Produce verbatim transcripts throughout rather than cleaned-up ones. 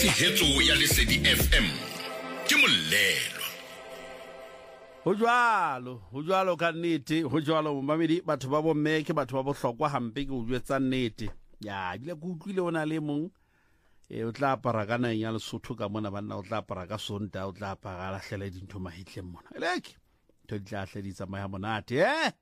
tshehetso ya Lesedi F M ke Molelo. Ho jwalo ho jwalo ka nnete ho jwalo mamedi batho ba bomme ke batho ba bohlokwa hampe ke o jwetsa nnete ya bile go utlwile ona le mong e o tla apara ka nang ya Lesotho ka mona banna o tla apara ka sonta o tla apara la hlela dintho mahitleng mona eleke to tla hle di tsamaya monate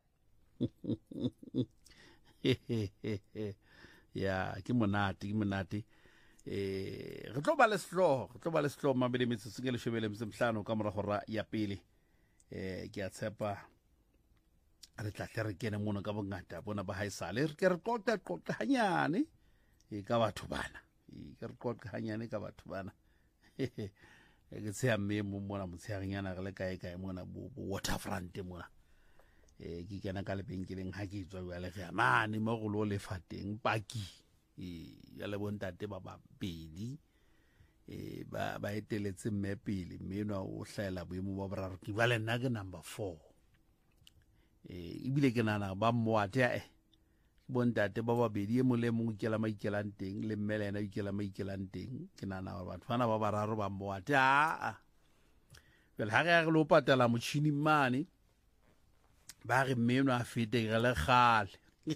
eh ya ke monate ke monate eh re tlo ba le sehloho re tlo ba le sehloho mabedi metsotso ke leshebele msemhlano ka mora hora ya pele eh ke a tshepa re tla tle re kene mona ka bongata bona ba haisale re ke re qoqa qoqa hanyane e ka batho bana e ke re qoqa hanyane ka batho bana e ke se amme mo mona motsheanyana re le kae kae mona bo waterfront mona e ke kena ka lebenkeleng ha ke tswa ya le ga mane mo go lo le fateng paki e ya le bontate ba ba pedi e ba ba eteletse mme pele mmeno o hlaela boemo ba boraro ke ba le nna ke number four e ibile ke nana ba moate e bontate ba ba bedi e mole mo ikela maikelang teng le mmele ena ikela maikelang teng ke nana ba batho bana ba bararo ba moate a well ha re lo patala motšhini mane ba re mmeno a fete re le gale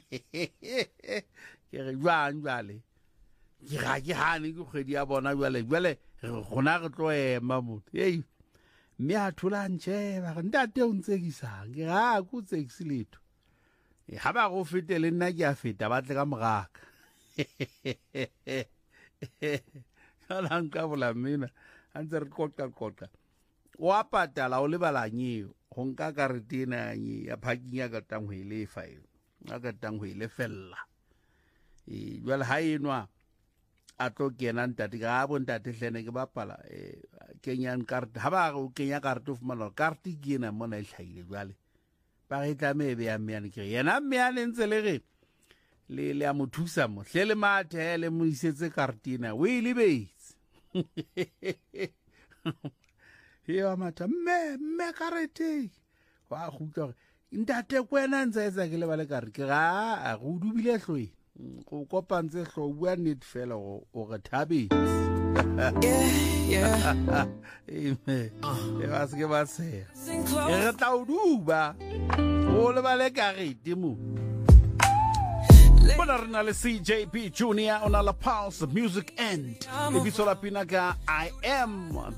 ke re jwang jwale ke ga ke hane ke kgwedi ya bona jwale jwale gona re tlo ema motho hey mme a thola ntse ba re ntate o ntse kisang ke ga go tseksi letho e ha ba go fete le nna ke a feta ba tle ka mogaka kana nka bola mina antse re qoqa qoqa o apatala o le balanyi go nka karetina nyi ya parking ya ka tang ho ile five a ka tang ho ile fella e jwale ha enwa a tlo kena ntate ga bo ntate hlene ke bapala e kenyang card ha ba go kenya card of mano card ke ena mona e hlaile jwale ba re tla me be ya meane ke yena meane ntse le re le le a mothusa mo hle le mathe le mo isetse kartina we le beits he wa matha me me karete wa go ntate kwena ntse etsa ke le ba le kare ke ga a go dubile hloi go kopantse hlo bua net fela go re thabi yeah yeah ime e ba se ke ba se e re tla o duba o le ba le karete mo bona rena le C J P Junior on la Pulse Music End e bitso la pina ka I Am